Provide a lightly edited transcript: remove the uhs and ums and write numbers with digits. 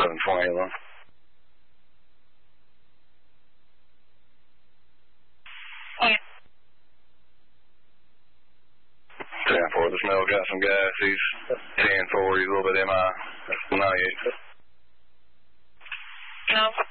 1121. 10-4, the smell got some gas. He's 10-4, he's a little bit MI. That's 98. No.